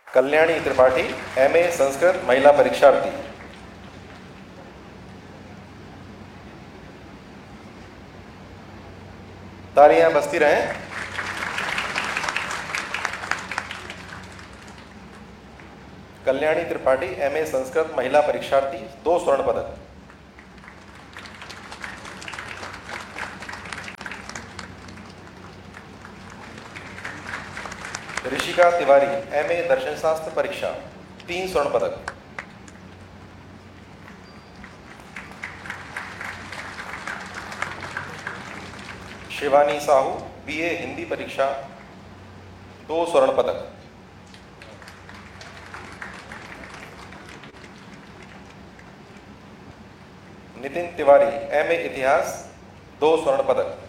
Kalyani Tripathi, MA Sanskrit, महिला परीक्षार्थी। तालियां बजती रहें। कल्याणी त्रिपाठी, MA संस्कृत, महिला परीक्षार्थी, 2 स्वर्ण पदक। ऋषिका तिवारी, MA दर्शन शास्त्र परीक्षा, 3 स्वर्ण पदक। शिवानी साहू, BA हिंदी परीक्षा, 2 स्वर्ण पदक। नितिन तिवारी, MA इतिहास, 2 स्वर्ण पदक।